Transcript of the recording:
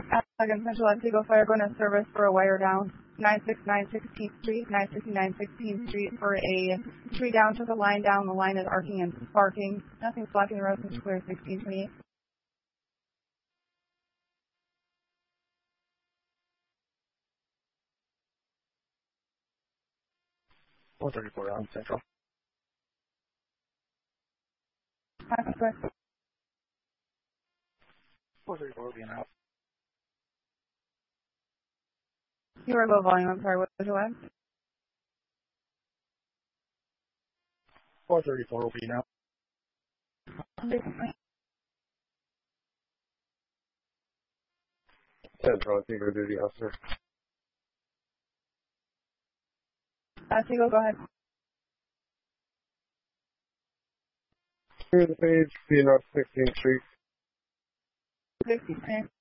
Again, Central Eagle Fire going to service for a wire down. 969 16th Street, 969 16th Street for a tree down. Took a line down. The line is arcing and sparking. Nothing's blocking the road. It's clear 1628. Four 34 on Central. That's good. 434 being out. You were low volume. I'm sorry. What was your last? 434 will be now. Central Eagle duty officer. Eagle, go ahead. Through the page, being on 16th Street. 16th.